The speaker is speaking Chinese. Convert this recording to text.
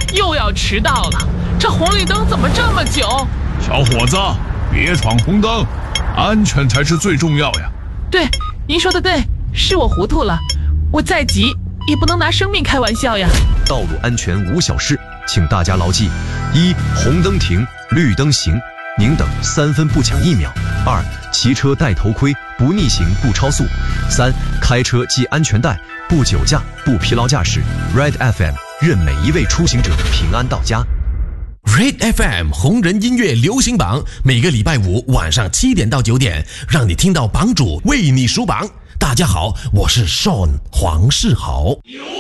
又要迟到了，这红绿灯怎么这么久？ 小伙子，别闯红灯，安全才是最重要呀。 对，您说的对，是我糊涂了，我再急也不能拿生命开玩笑呀。 道路安全无小事，请大家牢记：一、红灯停，绿灯行，宁等3分不抢1秒；二、骑车戴头盔，不逆行不超速；三、开车系安全带，不酒驾不疲劳驾驶。Red FM 愿每一位出行者平安到家。 Red FM 红人音乐流行榜，每个礼拜五晚上7点到9点，让你听到榜主为你数榜。大家好，我是 Sean 黄世豪。